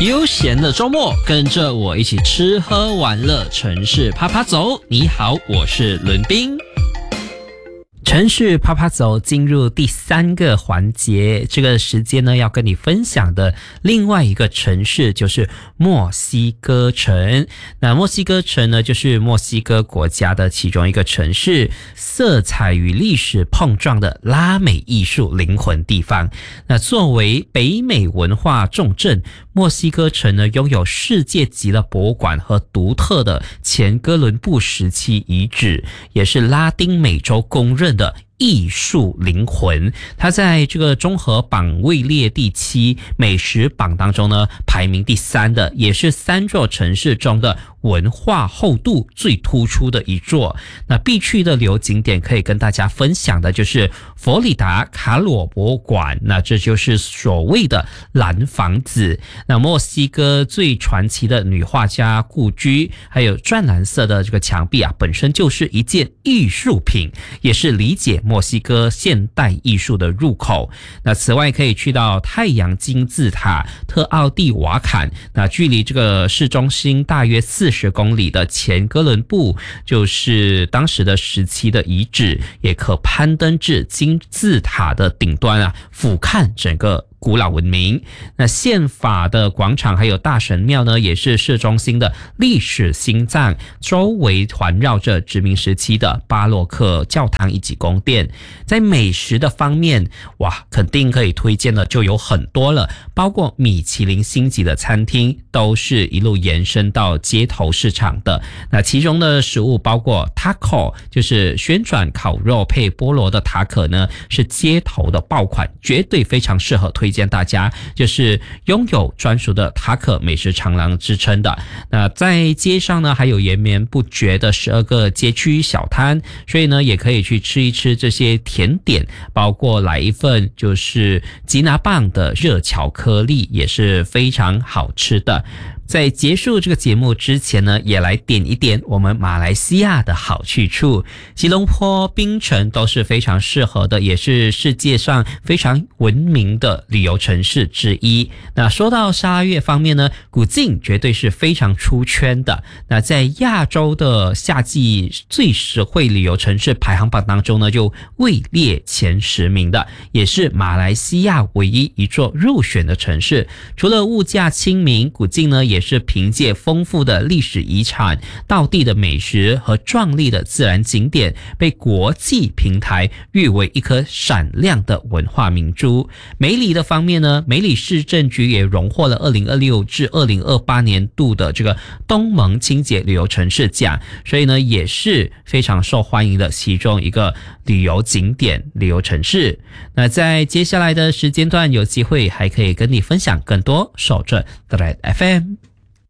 悠闲的周末，跟着我一起吃喝玩乐，城市啪啪走。你好，我是伦彬。城市啪啪走进入第3个环节，这个时间呢要跟你分享的另外一个城市就是墨西哥城。那墨西哥城呢就是墨西哥国家的其中一个城市，色彩与历史碰撞的拉美艺术灵魂地方。那作为北美文化重镇，墨西哥城呢拥有世界级的博物馆和独特的前哥伦布时期遗址，也是拉丁美洲公认的艺术灵魂。它在这个综合榜位列第7，美食榜当中呢排名第3的，也是3座城市中的文化厚度最突出的一座。那必去的旅游景点可以跟大家分享的就是佛里达卡罗博物馆，那这就是所谓的蓝房子。那墨西哥最传奇的女画家故居，还有湛蓝色的这个墙壁啊，本身就是一件艺术品，也是理解墨西哥现代艺术的入口。那此外可以去到太阳金字塔、特奥蒂瓦坎，那距离这个市中心大约40公里的前哥伦布，就是当时的时期的遗址，也可攀登至金字塔的顶端啊，俯瞰整个古老文明。那宪法的广场还有大神庙呢，也是市中心的历史心脏，周围环绕着殖民时期的巴洛克教堂以及宫殿。在美食的方面，哇，肯定可以推荐的就有很多了，包括米其林星级的餐厅都是一路延伸到街头市场的。那其中的食物包括 taco， 就是旋转烤肉配菠萝的塔可呢，是街头的爆款，绝对非常适合推荐大家，就是拥有专属的塔可美食长廊之称的。那在街上呢还有延绵不绝的12个街区小摊，所以呢也可以去吃一吃这些甜点，包括来一份就是吉拿棒的热巧克力，也是非常好吃的。在结束这个节目之前呢，也来点一点我们马来西亚的好去处。吉隆坡、槟城都是非常适合的，也是世界上非常闻名的旅游城市之一。那说到沙月方面呢，古晋绝对是非常出圈的。那在亚洲的夏季最实惠旅游城市排行榜当中呢，就位列前10名的，也是马来西亚唯一一座入选的城市。除了物价亲民，古晋呢也是凭借丰富的历史遗产、道地的美食和壮丽的自然景点，被国际平台誉为一颗闪亮的文化明珠。美里的方面呢，美里市政局也荣获了2026至2028年度的这个东盟清洁旅游城市奖，所以呢也是非常受欢迎的其中一个旅游景点、旅游城市。那在接下来的时间段有机会还可以跟你分享更多，守着 The Red FM。